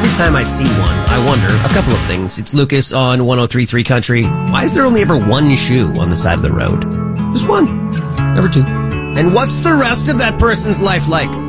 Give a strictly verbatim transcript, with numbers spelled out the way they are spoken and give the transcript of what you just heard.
every time I see one, I wonder a couple of things. It's Lucas on one oh three point three Country. Why is there only ever one shoe on the side of the road? Just one. Never two. And what's the rest of that person's life like?